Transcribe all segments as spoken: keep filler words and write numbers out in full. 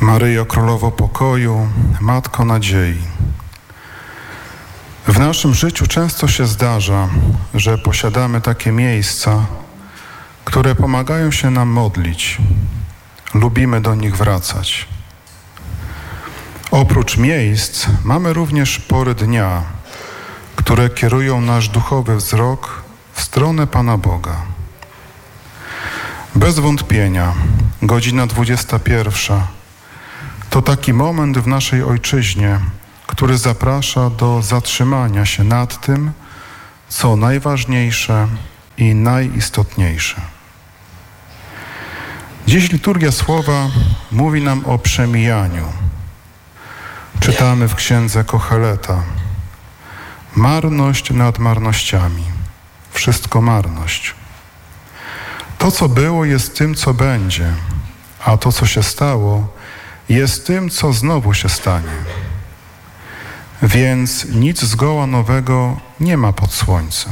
Maryjo, Królowo Pokoju, Matko Nadziei. W naszym życiu często się zdarza, że posiadamy takie miejsca, które pomagają się nam modlić. Lubimy do nich wracać. Oprócz miejsc mamy również pory dnia, które kierują nasz duchowy wzrok w stronę Pana Boga. Bez wątpienia godzina dwudziesta pierwsza to taki moment w naszej ojczyźnie, który zaprasza do zatrzymania się nad tym, co najważniejsze i najistotniejsze. Dziś liturgia słowa mówi nam o przemijaniu. Czytamy w księdze Kocheleta: marność nad marnościami, wszystko marność. To, co było, jest tym, co będzie, a to, co się stało, jest tym, co znowu się stanie. Więc nic zgoła nowego nie ma pod słońcem.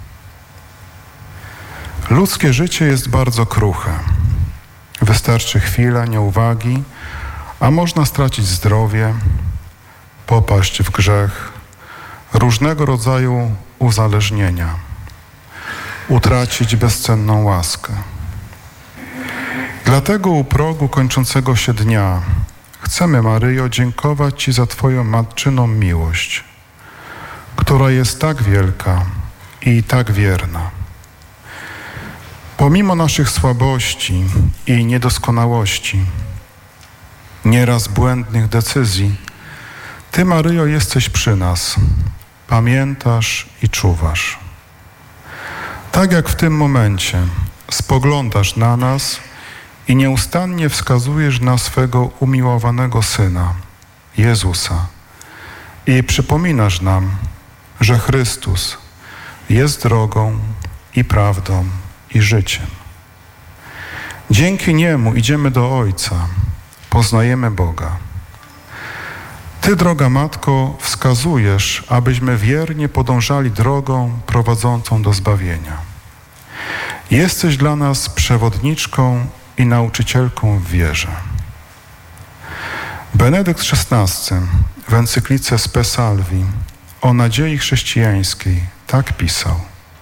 Ludzkie życie jest bardzo kruche. Wystarczy chwila nieuwagi, a można stracić zdrowie, popaść w grzech, różnego rodzaju uzależnienia, utracić bezcenną łaskę. Dlatego u progu kończącego się dnia chcemy, Maryjo, dziękować Ci za Twoją matczyną miłość, która jest tak wielka i tak wierna. Pomimo naszych słabości i niedoskonałości, nieraz błędnych decyzji, Ty, Maryjo, jesteś przy nas, pamiętasz i czuwasz. Tak jak w tym momencie spoglądasz na nas i nieustannie wskazujesz na swego umiłowanego Syna, Jezusa, i przypominasz nam, że Chrystus jest drogą i prawdą i życiem. Dzięki Niemu idziemy do Ojca, poznajemy Boga. Ty, droga Matko, wskazujesz, abyśmy wiernie podążali drogą prowadzącą do zbawienia. Jesteś dla nas przewodniczką i nauczycielką w wierze. Benedykt szesnasty w encyklice Spe Salvi o nadziei chrześcijańskiej tak pisał: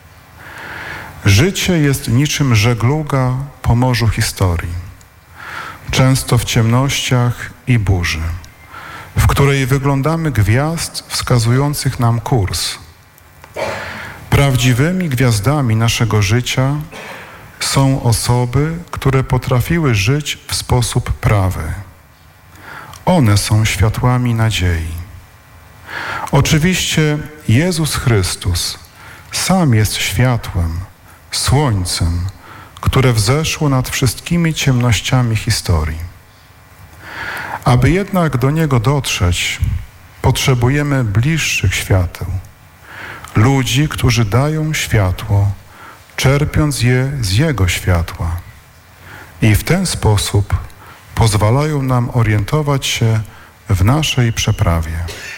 życie jest niczym żegluga po morzu historii, często w ciemnościach i burzy, w której wyglądamy gwiazd wskazujących nam kurs. Prawdziwymi gwiazdami naszego życia są osoby, które potrafiły żyć w sposób prawy. One są światłami nadziei. Oczywiście Jezus Chrystus sam jest światłem, słońcem, które wzeszło nad wszystkimi ciemnościami historii. Aby jednak do Niego dotrzeć, potrzebujemy bliższych świateł, ludzi, którzy dają światło, czerpiąc je z Jego światła i w ten sposób pozwalają nam orientować się w naszej przeprawie.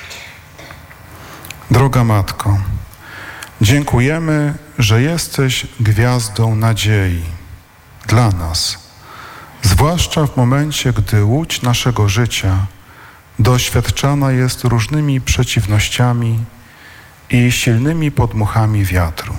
Droga Matko, dziękujemy, że jesteś gwiazdą nadziei dla nas, zwłaszcza w momencie, gdy łódź naszego życia doświadczana jest różnymi przeciwnościami i silnymi podmuchami wiatru.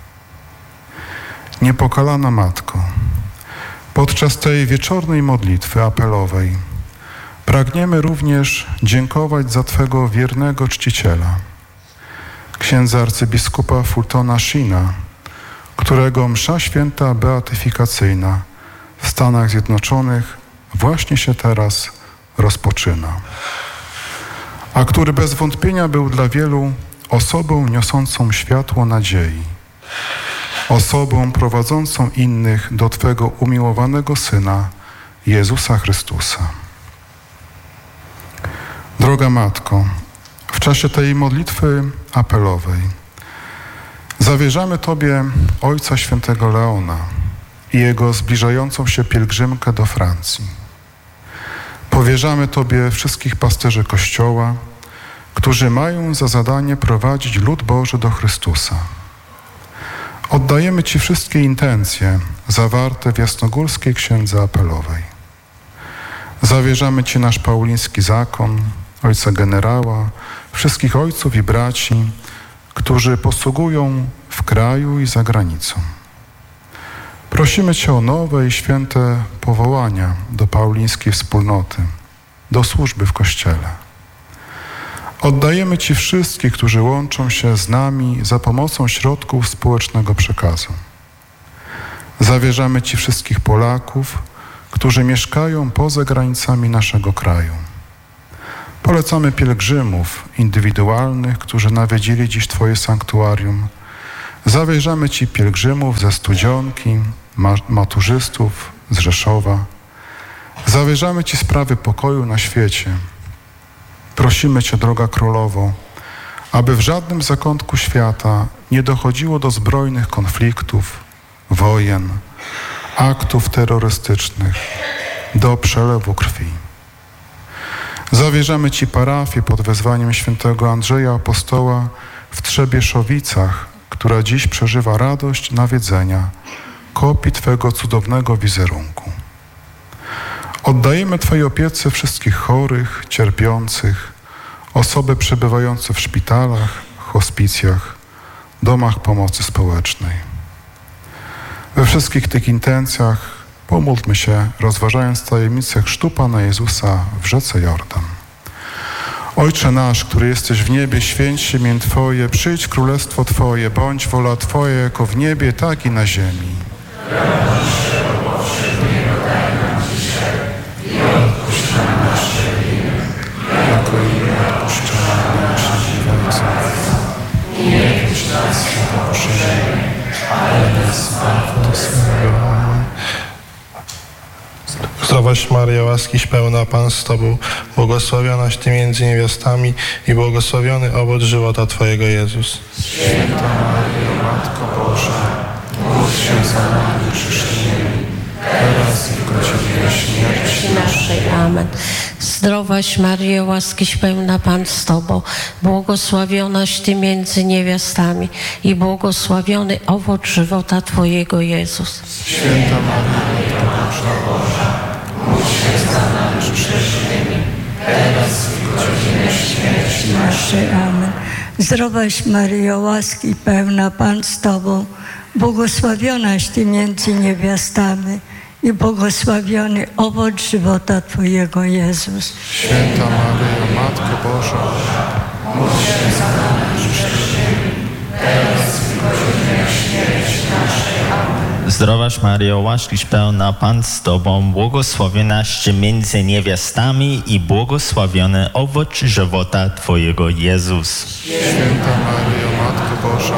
Niepokalana Matko, podczas tej wieczornej modlitwy apelowej pragniemy również dziękować za Twego wiernego czciciela, księdza arcybiskupa Fultona Sheena, którego msza święta beatyfikacyjna w Stanach Zjednoczonych właśnie się teraz rozpoczyna, a który bez wątpienia był dla wielu osobą niosącą światło nadziei, osobą prowadzącą innych do Twego umiłowanego Syna, Jezusa Chrystusa. Droga Matko, w czasie tej modlitwy apelowej zawierzamy Tobie Ojca Świętego Leona i jego zbliżającą się pielgrzymkę do Francji. Powierzamy Tobie wszystkich pasterzy Kościoła, którzy mają za zadanie prowadzić lud Boży do Chrystusa. Oddajemy Ci wszystkie intencje zawarte w jasnogórskiej księdze apelowej. Zawierzamy Ci nasz pauliński zakon, ojca generała, wszystkich ojców i braci, którzy posługują w kraju i za granicą. Prosimy Cię o nowe i święte powołania do paulińskiej wspólnoty, do służby w Kościele. Oddajemy Ci wszystkich, którzy łączą się z nami za pomocą środków społecznego przekazu. Zawierzamy Ci wszystkich Polaków, którzy mieszkają poza granicami naszego kraju. Polecamy pielgrzymów indywidualnych, którzy nawiedzili dziś Twoje sanktuarium. Zawierzamy Ci pielgrzymów ze Studzionki, maturzystów z Rzeszowa. Zawierzamy Ci sprawy pokoju na świecie. Prosimy Cię, droga Królowo, aby w żadnym zakątku świata nie dochodziło do zbrojnych konfliktów, wojen, aktów terrorystycznych, do przelewu krwi. Zawierzamy Ci parafię pod wezwaniem świętego Andrzeja Apostoła w Trzebieszowicach, która dziś przeżywa radość nawiedzenia kopii Twego cudownego wizerunku. Oddajemy Twojej opiece wszystkich chorych, cierpiących, osoby przebywające w szpitalach, hospicjach, domach pomocy społecznej. We wszystkich tych intencjach pomódlmy się, rozważając tajemnicę chrztu Pana Jezusa w rzece Jordan. Ojcze nasz, który jesteś w niebie, święć się imię Twoje, przyjdź królestwo Twoje, bądź wola Twoja jako w niebie, tak i na ziemi. Jako i my odpuszczamy naszym winowajcom. Nie wódź nas na pokuszenie, ale nas zbaw od złego. Zdrowaś Maryjo, łaskiś pełna, Pan z Tobą, błogosławionaś Ty między niewiastami i błogosławiony owoc żywota Twojego, Jezus. Święta Maryjo, Matko Boża, módl się za nami grzesznymi, teraz i w godzinie śmierci naszej. Amen. Zdrowaś Maryjo, łaskiś pełna, Pan z Tobą, błogosławionaś Ty między niewiastami i błogosławiony owoc żywota Twojego, Jezus. Święta Maryjo, Matko Boża, módl się za nami grzesznymi, teraz i w godzinie śmierci naszej. Amen. Zdrowaś Maryjo, łaski pełna, Pan z Tobą, błogosławionaś Ty między niewiastami i błogosławiony owoc żywota Twojego, Jezus. Święta Maryjo, Matko Boża, módl się za nami grzesznymi, teraz i w godzinie śmierci naszej. Amen. Zdrowaś Maryjo, łaskiś pełna, Pan z Tobą, błogosławionaś Ty między niewiastami i błogosławiony owoc żywota Twojego, Jezus. Święta Maryjo, Matko Boża,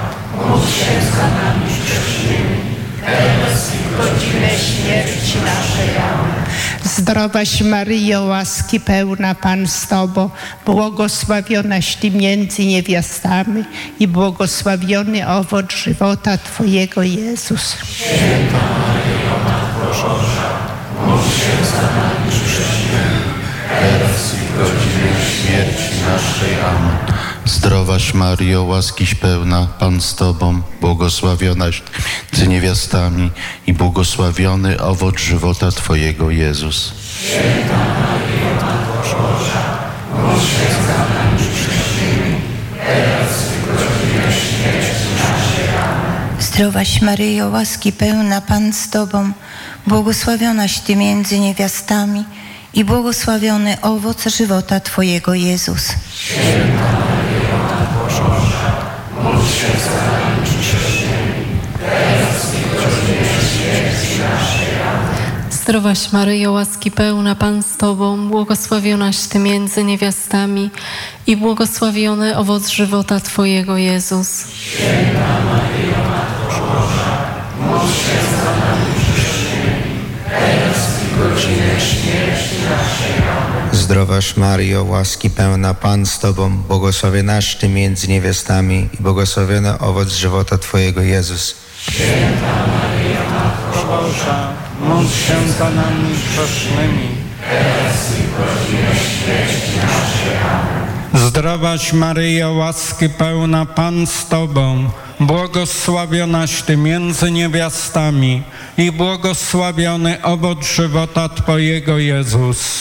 módl się za nami grzesznymi, teraz i w godzinie śmierci naszej. Amen. Zdrowaś Maryjo, łaski pełna, Pan z Tobą, błogosławionaś Ty między niewiastami i błogosławiony owoc żywota Twojego, Jezus. Święta Maryjo, Matko Boża, módl się za nami grzesznymi, teraz i w godzinie śmierci naszej. Amen. Zdrowaś Maryjo, łaskiś pełna, Pan z Tobą, błogosławionaś Ty niewiastami i błogosławiony owoc żywota Twojego, Jezus. Święta Maryjo, Matko Boża, módl się za nami grzesznymi, teraz i w godzinie śmierci naszej. Amen. Zdrowaś Maryjo, łaski pełna, Pan z Tobą, błogosławionaś Ty między niewiastami i błogosławiony owoc żywota Twojego, Jezus. Święta Maryjo, Matko Boża, módl się za nami grzesznymi, teraz i w godzinie śmierci naszej. Amen. Zdrowaś Maryjo, łaski pełna, Pan z Tobą, błogosławionaś Ty między niewiastami i błogosławiony owoc żywota Twojego, Jezus. Święta Maryjo, Matko Boża, módl się za nami grzesznymi, teraz i w godzinie śmierci naszej. Amen. Zdrowaś Maryjo, łaski pełna, Pan z Tobą, błogosławionaś Ty między niewiastami i błogosławiony owoc żywota Twojego, Jezus. Święta Maryjo, Matko Boża, módl się za nami grzesznymi, teraz i w godzinie śmierci naszej. Amen. Zdrowaś Maryjo, łaski pełna, Pan z Tobą, błogosławionaś Ty między niewiastami i błogosławiony owoc żywota Twojego, Jezus.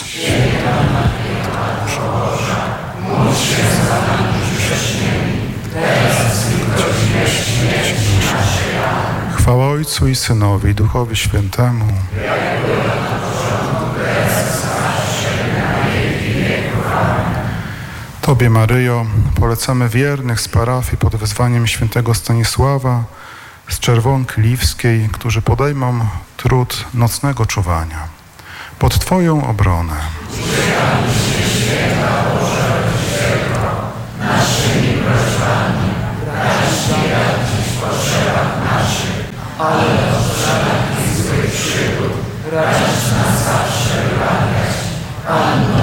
Chwała Ojcu i Synowi, i Duchowi Świętemu. Tobie, Maryjo, polecamy wiernych z parafii pod wezwaniem świętego Stanisława z Czerwonki Liwskiej, którzy podejmą trud nocnego czuwania. Pod Twoją obronę. Naszymi prośbami, ale od żadnych złych przygód, racz nas zawsze wybawiać. Amen.